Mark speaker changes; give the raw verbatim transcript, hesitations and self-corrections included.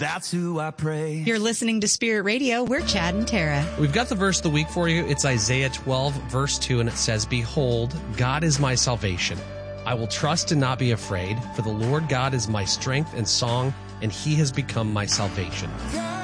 Speaker 1: That's who I pray.
Speaker 2: You're listening to Spirit Radio. We're Chad and Tara.
Speaker 3: We've got the verse of the week for you. It's Isaiah twelve, verse two, and it says, "Behold, God is my salvation. I will trust and not be afraid, for the Lord God is my strength and song, and he has become my salvation."